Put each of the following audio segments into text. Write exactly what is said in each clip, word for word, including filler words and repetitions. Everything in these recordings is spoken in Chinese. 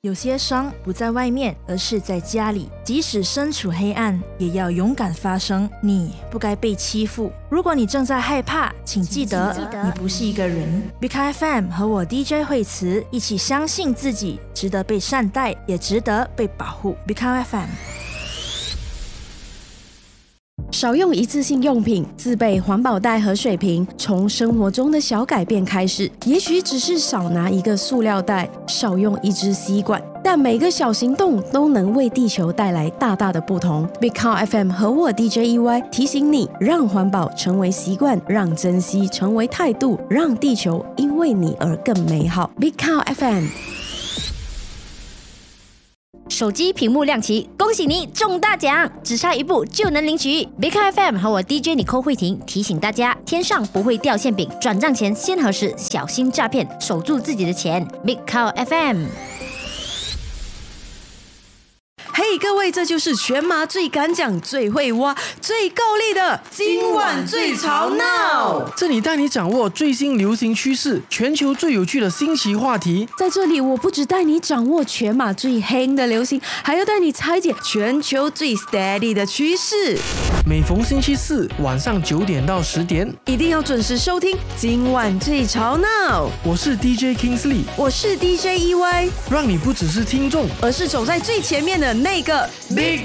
有些伤不在外面，而是在家里。即使身处黑暗，也要勇敢发声。你不该被欺负。如果你正在害怕，请记得，你不是一个人。Big F M 和我 D J 惠慈一起相信自己，值得被善待，也值得被保护。Big F M。 少用一次性用品，自备环保袋和水瓶，从生活中的小改变开始。也许只是少拿一个塑料袋，少用一支吸管，但每个小行动都能为地球带来大大的不同。Big Car F M 和我 D J E Y 提醒你，让环保成为习惯，让珍惜成为态度，让地球因为你而更美好。Big Car F M。 手机屏幕亮起，恭喜你中大奖，只差一步就能领取。Big F M 和我 D J Nicole慧婷提醒大家，天上不会掉馅饼，转账前先核实，小心诈骗，守住自己的钱。Big F M。 嘿、hey, 各位，这就是全马最敢讲、最会挖、最够力的今晚最吵闹。 这里带你掌握最新流行趋势，全球最有趣的新奇话题。 在这里，我不只带你掌握全马最黑的流行，还要带你拆解全球最 steady 的趋势。 每逢星期四晚上九点到十点， 一定要准时收听今晚最吵闹。 我是 D J Kingsley， 我是 D J E Y， 让你不只是听众， 而是走在最前面的那个 Big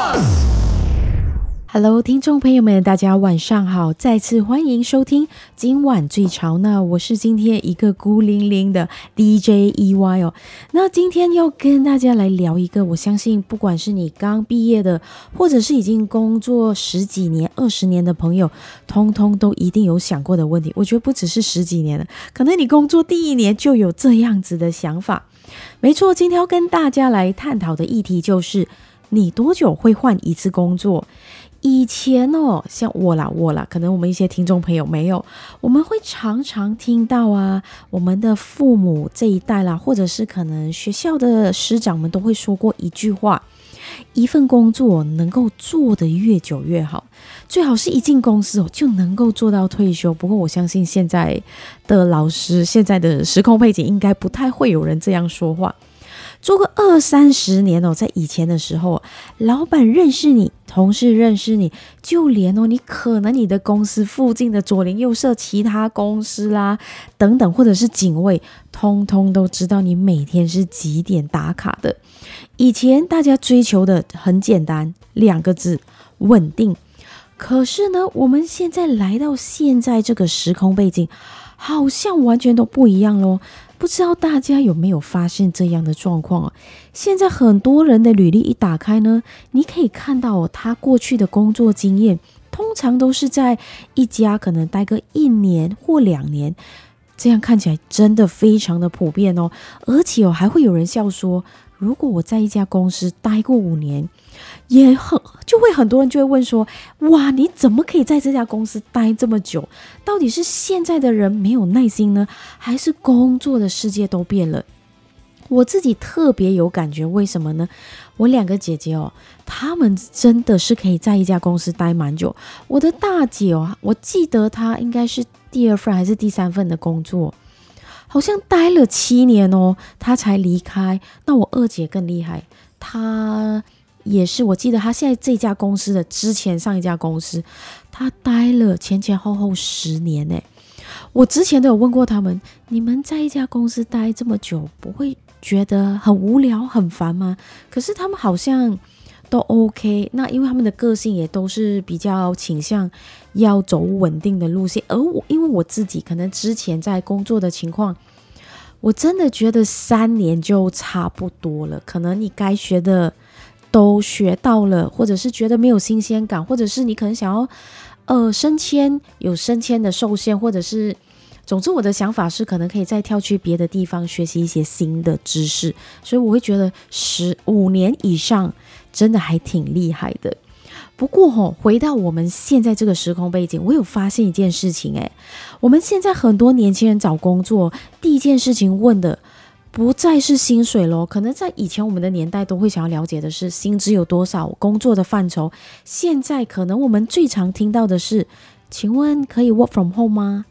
Boss。Hello， 听众朋友们，大家晚上好，再次欢迎收听今晚最吵闹。我是今天一个孤零零的 D J E Y 哦。那今天要跟大家来聊一个，我相信不管是你刚毕业的，或者是已经工作十几年、二十年的朋友，通通都一定有想过的问题。我觉得不只是十几年了，可能你工作第一年就有这样子的想法。没错，今天要跟大家来探讨的议题就是，你多久会换一次工作？以前哦，像我啦我啦，可能我们一些听众朋友没有，我们会常常听到啊，我们的父母这一代啦，或者是可能学校的师长们都会说过一句话，一份工作能够做得越久越好，最好是一进公司哦就能够做到退休。不过我相信现在的老师，现在的时空背景应该不太会有人这样说话。做个二三十年哦，在以前的时候，老板认识你，同事认识你，就连哦，你可能你的公司附近的左邻右舍、其他公司啦等等，或者是警卫，通通都知道你每天是几点打卡的。以前大家追求的很简单，两个字：稳定。可是呢，我们现在来到现在这个时空背景，好像完全都不一样咯。不知道大家有没有发现这样的状况啊？现在很多人的履历一打开呢，你可以看到哦，他过去的工作经验通常都是在一家可能待个一年或两年，这样看起来真的非常的普遍哦。而且哦，还会有人笑说，如果我在一家公司待过五年，也很就会很多人就会问说，哇，你怎么可以在这家公司待这么久？到底是现在的人没有耐心呢，还是工作的世界都变了？我自己特别有感觉，为什么呢？我两个姐姐哦，她们真的是可以在一家公司待蛮久。我的大姐哦，我记得她应该是第二份还是第三份的工作，好像待了七年哦，她才离开。那我二姐更厉害，她也是，我记得她现在这家公司的之前上一家公司，她待了前前后后十年耶。我之前都有问过他们，你们在一家公司待这么久，不会觉得很无聊很烦吗？可是他们好像都 OK。 那因为他们的个性也都是比较倾向要走稳定的路线，而我因为我自己可能之前在工作的情况，我真的觉得三年就差不多了，可能你该学的都学到了，或者是觉得没有新鲜感，或者是你可能想要呃升迁，有升迁的受限，或者是总之我的想法是可能可以再跳去别的地方学习一些新的知识，所以我会觉得十五年以上真的还挺厉害的。不过哦，回到我们现在这个时空背景，我有发现一件事情诶，我们现在很多年轻人找工作，第一件事情问的不再是薪水咯，可能在以前我们的年代都会想要了解的是薪资有多少，工作的范畴。现在可能我们最常听到的是，请问可以 work from home 吗？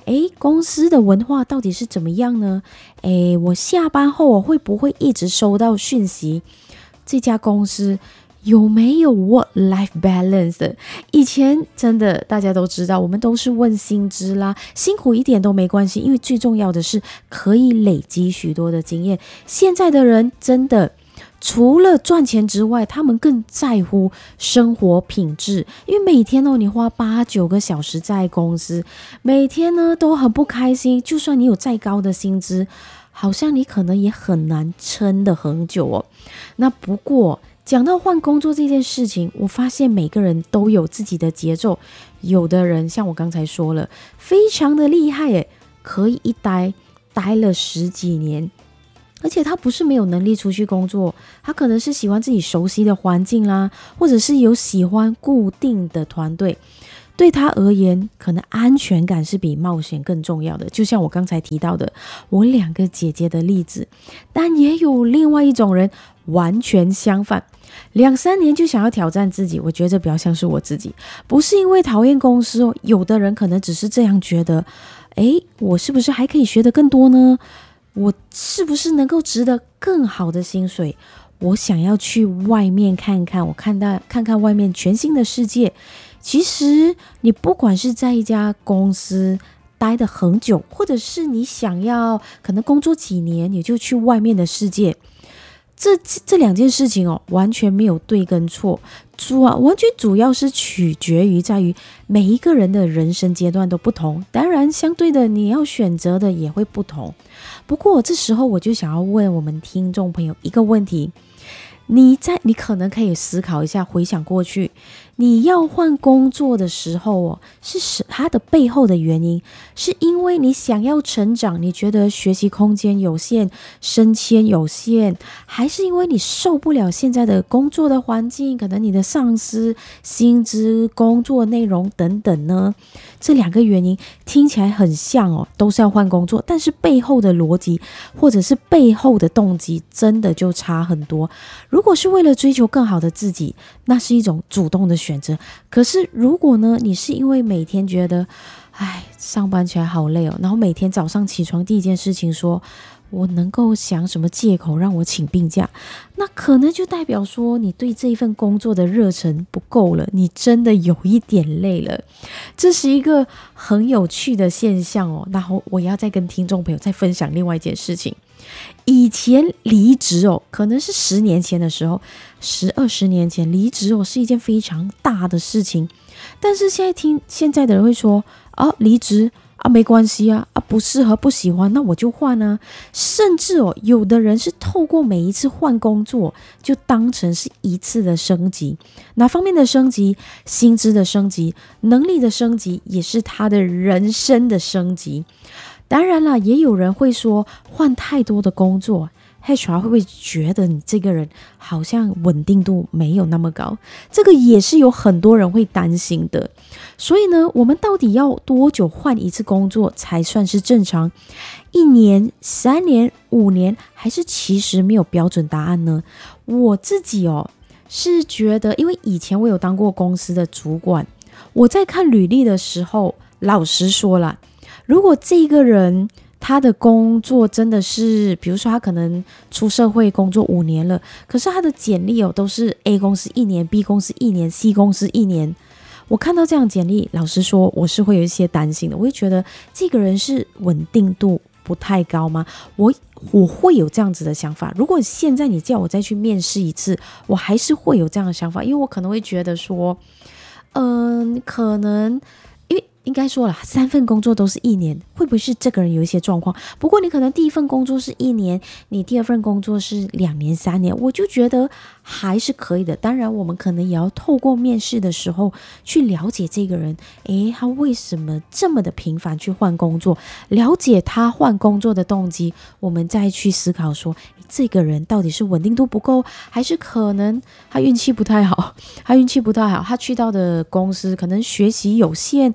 诶，公司的文化到底是怎么样呢？诶，我下班后我会不会一直收到讯息？这家公司有没有 work-life balance 的？以前真的大家都知道，我们都是问薪资啦，辛苦一点都没关系，因为最重要的是可以累积许多的经验。现在的人真的除了赚钱之外，他们更在乎生活品质，因为每天哦，你花八九个小时在公司，每天呢都很不开心，就算你有再高的薪资，好像你可能也很难撑得很久哦。那不过讲到换工作这件事情，我发现每个人都有自己的节奏，有的人像我刚才说了，非常的厉害耶，可以一待待了十几年，而且他不是没有能力出去工作，他可能是喜欢自己熟悉的环境啦，或者是有喜欢固定的团队。对他而言，可能安全感是比冒险更重要的，就像我刚才提到的我两个姐姐的例子。但也有另外一种人完全相反，两三年就想要挑战自己，我觉得这比较像是我自己，不是因为讨厌公司哦，有的人可能只是这样觉得，诶，我是不是还可以学得更多呢？我是不是能够值得更好的薪水？我想要去外面看看，我看到看看外面全新的世界。其实你不管是在一家公司待得很久，或者是你想要可能工作几年你就去外面的世界，这这两件事情哦，完全没有对跟错，主要完全主要是取决于在于每一个人的人生阶段都不同，当然相对的你要选择的也会不同。不过这时候我就想要问我们听众朋友一个问题，你在你可能可以思考一下，回想过去你要换工作的时候哦，是它的背后的原因，是因为你想要成长，你觉得学习空间有限，升迁有限，还是因为你受不了现在的工作的环境，可能你的上司、薪资、工作内容等等呢？这两个原因听起来很像哦，都是要换工作，但是背后的逻辑或者是背后的动机真的就差很多。如果是为了追求更好的自己，那是一种主动的选择。可是如果呢，你是因为每天觉得哎，上班起来好累哦，然后每天早上起床第一件事情说我能够想什么借口让我请病假，那可能就代表说你对这一份工作的热忱不够了，你真的有一点累了。这是一个很有趣的现象哦。然后我要再跟听众朋友再分享另外一件事情，以前离职哦，可能是十年前的时候，十二十年前离职哦是一件非常大的事情，但是现在听现在的人会说啊，离职啊，没关系啊，啊不适合不喜欢那我就换啊。甚至哦，有的人是透过每一次换工作就当成是一次的升级，哪方面的升级？薪资的升级，能力的升级，也是他的人生的升级。当然啦，也有人会说换太多的工作H R 会不会觉得你这个人好像稳定度没有那么高？这个也是有很多人会担心的。所以呢，我们到底要多久换一次工作才算是正常？一年、三年、五年，还是其实没有标准答案呢？我自己哦是觉得，因为以前我有当过公司的主管，我在看履历的时候，老实说啦，如果这个人他的工作真的是，比如说他可能出社会工作五年了，可是他的简历哦都是 A 公司一年 B 公司一年 C 公司一年，我看到这样简历，老实说我是会有一些担心的。我会觉得这个人是稳定度不太高吗？我我会有这样子的想法。如果现在你叫我再去面试一次，我还是会有这样的想法，因为我可能会觉得说嗯、呃，可能应该说了，三份工作都是一年，会不会是这个人有一些状况？不过你可能第一份工作是一年，你第二份工作是两年、三年，我就觉得还是可以的。当然，我们可能也要透过面试的时候去了解这个人，诶，他为什么这么的频繁去换工作？了解他换工作的动机，我们再去思考说，这个人到底是稳定度不够，还是可能他运气不太好？他运气不太好，他去到的公司可能学习有限，或者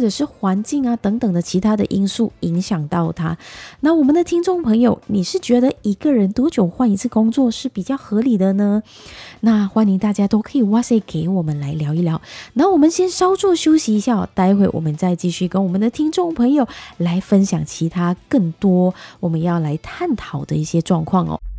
者是环境啊等等的其他的因素影响到他。那我们的听众朋友，你是觉得一个人多久换一次工作是比较合理的呢？那欢迎大家都可以 WhatsApp 给我们来聊一聊。那我们先稍作休息一下，待会我们再继续跟我们的听众朋友来分享其他更多我们要来探讨的一些状况哦。